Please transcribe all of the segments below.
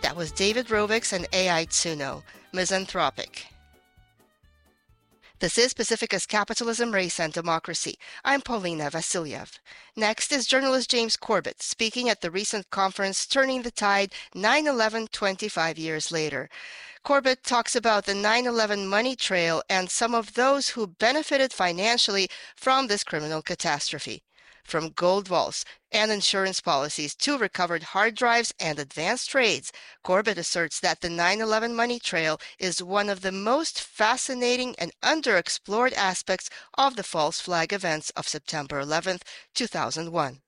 That was David Rovics and AI Tsuno, Misanthropic. This is Pacifica's Capitalism, Race, and Democracy. I'm Paulina Vasiliev. Next is journalist James Corbett speaking at the recent conference Turning the Tide 9/11 25 years later. Corbett talks about the 9/11 money trail and some of those who benefited financially from this criminal catastrophe. From gold vaults and insurance policies to recovered hard drives and advanced trades, Corbett asserts that the 9/11 money trail is one of the most fascinating and underexplored aspects of the false flag events of September 11th, 2001.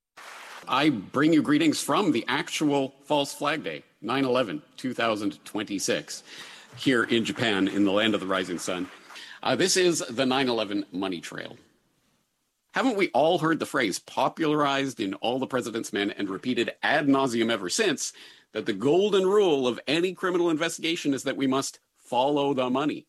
I bring you greetings from the actual false flag day, 9/11, 2026, here in Japan, in the land of the rising sun. This is the 9/11 money trail. Haven't we all heard the phrase popularized in All the President's Men and repeated ad nauseum ever since, that the golden rule of any criminal investigation is that we must follow the money?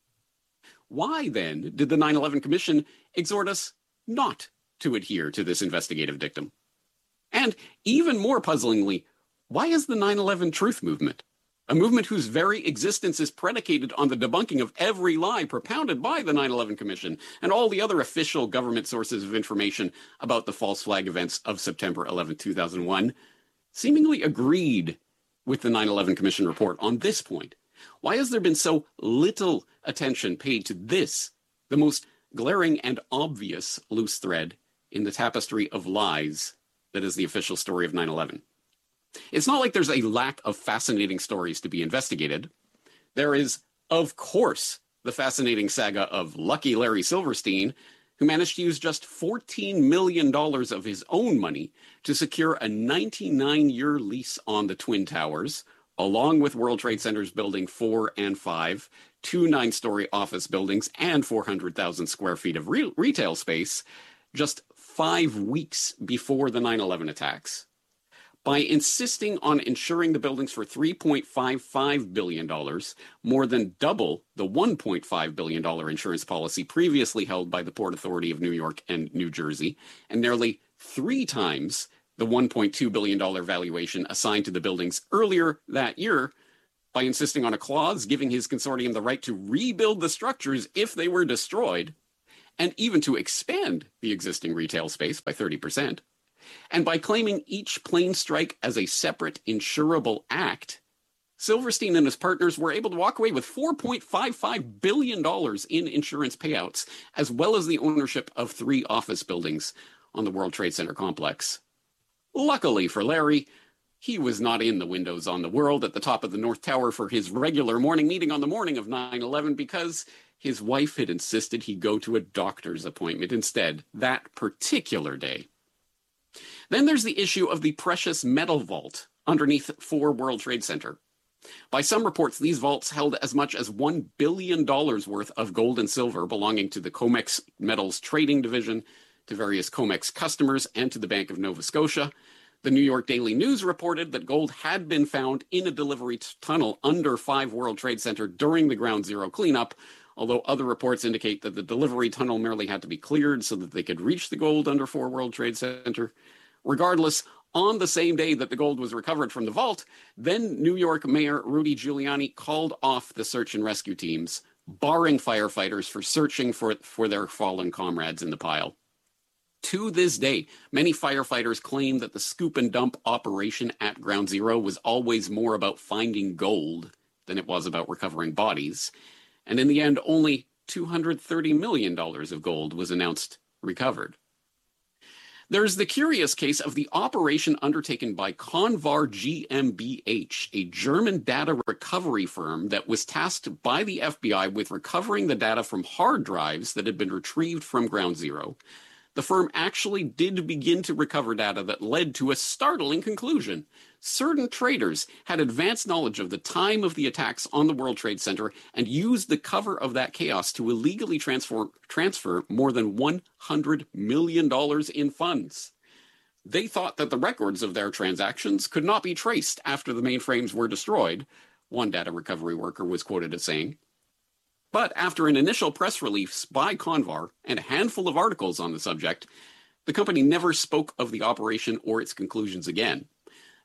Why, then, did the 9/11 Commission exhort us not to adhere to this investigative dictum? And even more puzzlingly, why is the 9/11 Truth Movement, a movement whose very existence is predicated on the debunking of every lie propounded by the 9/11 Commission and all the other official government sources of information about the false flag events of September 11, 2001, seemingly agreed with the 9/11 Commission report on this point? Why has there been so little attention paid to this, the most glaring and obvious loose thread in the tapestry of lies that is the official story of 9/11? It's not like there's a lack of fascinating stories to be investigated. There is, of course, the fascinating saga of Lucky Larry Silverstein, who managed to use just $14 million of his own money to secure a 99-year lease on the Twin Towers, along with World Trade Center's Building 4 and 5, two 9-story office buildings, and 400,000 square feet of retail space, just 5 weeks before the 9/11 attacks. By insisting on insuring the buildings for $3.55 billion, more than double the $1.5 billion insurance policy previously held by the Port Authority of New York and New Jersey, and nearly 3 times the $1.2 billion valuation assigned to the buildings earlier that year, by insisting on a clause giving his consortium the right to rebuild the structures if they were destroyed, and even to expand the existing retail space by 30%. And by claiming each plane strike as a separate insurable act, Silverstein and his partners were able to walk away with $4.55 billion in insurance payouts, as well as the ownership of 3 office buildings on the World Trade Center complex. Luckily for Larry, he was not in the windows on the World at the top of the North Tower for his regular morning meeting on the morning of 9/11 because his wife had insisted he go to a doctor's appointment instead that particular day. Then there's the issue of the precious metal vault underneath 4 World Trade Center. By some reports, these vaults held as much as $1 billion worth of gold and silver belonging to the COMEX Metals Trading Division, to various COMEX customers, and to the Bank of Nova Scotia. The New York Daily News reported that gold had been found in a delivery tunnel under 5 World Trade Center during the Ground Zero cleanup, although other reports indicate that the delivery tunnel merely had to be cleared so that they could reach the gold under 4 World Trade Center. Regardless, on the same day that the gold was recovered from the vault, then New York Mayor Rudy Giuliani called off the search and rescue teams, barring firefighters for searching for their fallen comrades in the pile. To this day, many firefighters claim that the scoop and dump operation at Ground Zero was always more about finding gold than it was about recovering bodies. And in the end, only $230 million of gold was announced recovered. There's the curious case of the operation undertaken by Convar GmbH, a German data recovery firm that was tasked by the FBI with recovering the data from hard drives that had been retrieved from Ground Zero. The firm actually did begin to recover data that led to a startling conclusion. Certain traders had advanced knowledge of the time of the attacks on the World Trade Center and used the cover of that chaos to illegally transfer more than $100 million in funds. They thought that the records of their transactions could not be traced after the mainframes were destroyed, one data recovery worker was quoted as saying. But after an initial press release by Convar and a handful of articles on the subject, the company never spoke of the operation or its conclusions again.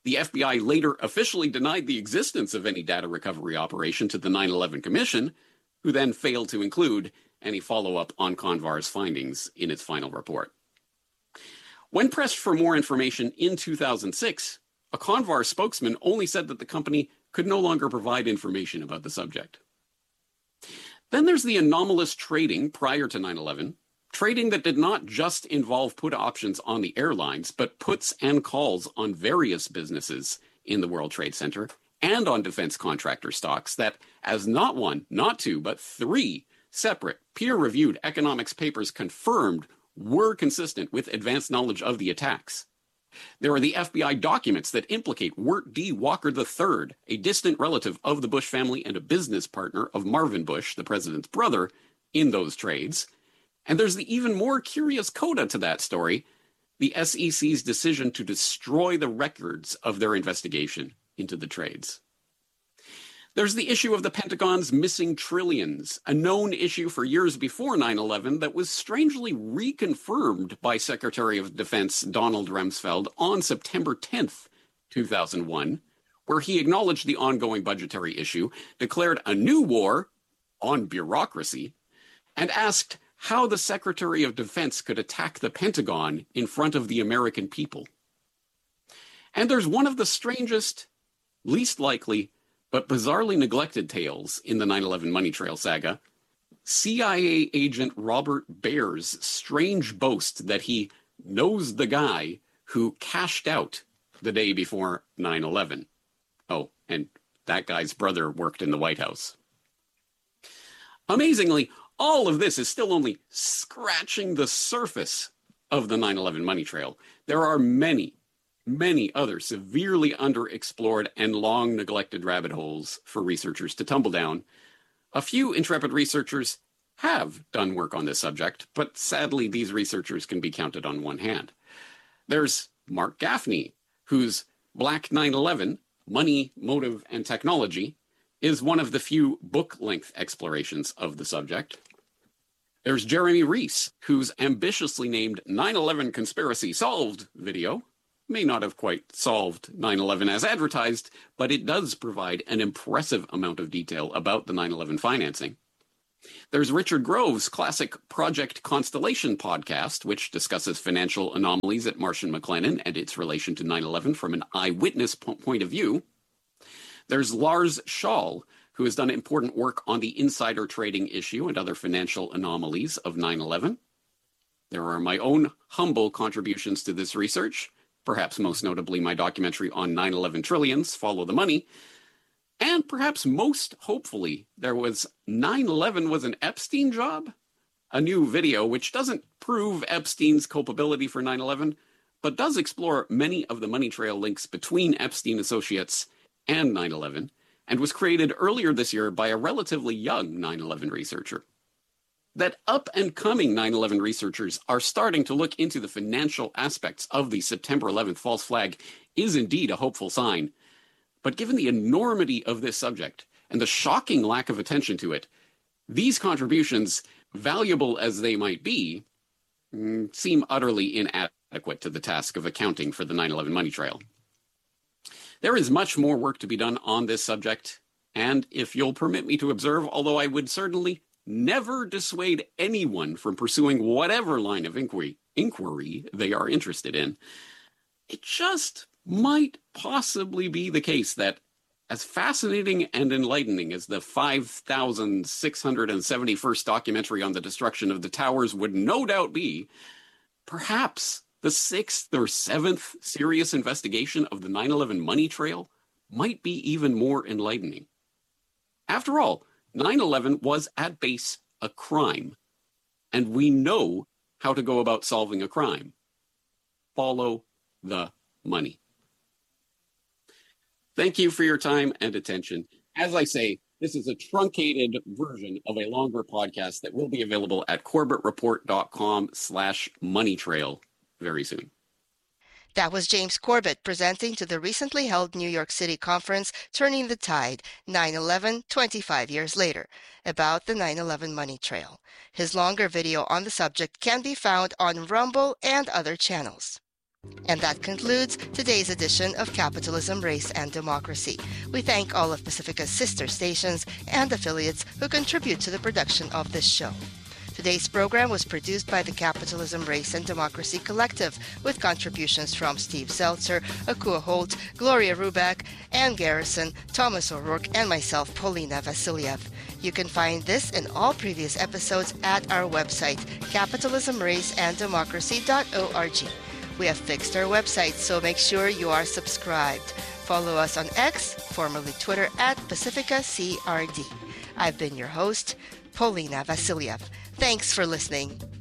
The FBI later officially denied the existence of any data recovery operation to the 9/11 Commission, who then failed to include any follow-up on Convar's findings in its final report. When pressed for more information in 2006, a Convar spokesman only said that the company could no longer provide information about the subject. Then there's the anomalous trading prior to 9/11, trading that did not just involve put options on the airlines, but puts and calls on various businesses in the World Trade Center and on defense contractor stocks that, as not one, not two, but three separate peer-reviewed economics papers confirmed, were consistent with advanced knowledge of the attacks. There are the FBI documents that implicate Wirt D. Walker III, a distant relative of the Bush family and a business partner of Marvin Bush, the president's brother, in those trades. And there's the even more curious coda to that story, the SEC's decision to destroy the records of their investigation into the trades. There's the issue of the Pentagon's missing trillions, a known issue for years before 9/11 that was strangely reconfirmed by Secretary of Defense Donald Rumsfeld on September 10th, 2001, where he acknowledged the ongoing budgetary issue, declared a new war on bureaucracy, and asked how the Secretary of Defense could attack the Pentagon in front of the American people. And there's one of the strangest, least likely, but bizarrely neglected tales in the 9/11 money trail saga, CIA agent Robert Baer's strange boast that he knows the guy who cashed out the day before 9/11. Oh, and that guy's brother worked in the White House. Amazingly, all of this is still only scratching the surface of the 9/11 money trail. There are many, many other severely underexplored and long neglected rabbit holes for researchers to tumble down. A few intrepid researchers have done work on this subject, but sadly these researchers can be counted on one hand. There's Mark Gaffney, whose Black 9/11, Money, Motive, and Technology is one of the few book-length explorations of the subject. There's Jeremy Reese, whose ambitiously named 9/11 Conspiracy Solved video may not have quite solved 9/11 as advertised, but it does provide an impressive amount of detail about the 9/11 financing. There's Richard Grove's classic Project Constellation podcast, which discusses financial anomalies at Marsh & McLennan and its relation to 9/11 from an eyewitness point of view. There's Lars Schall, who has done important work on the insider trading issue and other financial anomalies of 9/11. There are my own humble contributions to this research, perhaps most notably my documentary on 9/11 Trillions, Follow the Money. And perhaps most hopefully, there was 9/11 was an Epstein job, a new video which doesn't prove Epstein's culpability for 9/11, but does explore many of the money trail links between Epstein associates and 9/11, and was created earlier this year by a relatively young 9/11 researcher. That up-and-coming 9/11 researchers are starting to look into the financial aspects of the September 11th false flag is indeed a hopeful sign. But given the enormity of this subject and the shocking lack of attention to it, these contributions, valuable as they might be, seem utterly inadequate to the task of accounting for the 9/11 money trail. There is much more work to be done on this subject, and if you'll permit me to observe, although I would certainly never dissuade anyone from pursuing whatever line of inquiry they are interested in, it just might possibly be the case that, as fascinating and enlightening as the 5,671st documentary on the destruction of the towers would no doubt be, perhaps the 6th or 7th serious investigation of the 9/11 money trail might be even more enlightening. After all, 9/11 was at base a crime, and we know how to go about solving a crime. Follow the money. Thank you for your time and attention. As I say, this is a truncated version of a longer podcast that will be available at corbettreport.com/moneytrail very soon. That was James Corbett presenting to the recently held New York City conference Turning the Tide, 9/11, 25 years later, about the 9/11 money trail. His longer video on the subject can be found on Rumble and other channels. And that concludes today's edition of Capitalism, Race, and Democracy. We thank all of Pacifica's sister stations and affiliates who contribute to the production of this show. Today's program was produced by the Capitalism, Race, and Democracy Collective with contributions from Steve Zeltzer, Akua Holt, Gloria Ruback, Ann Garrison, Thomas O'Rourke, and myself, Paulina Vasiliev. You can find this and all previous episodes at our website, capitalismraceanddemocracy.org. We have fixed our website, so make sure you are subscribed. Follow us on X, formerly Twitter, at PacificaCRD. I've been your host, Paulina Vasiliev. Thanks for listening.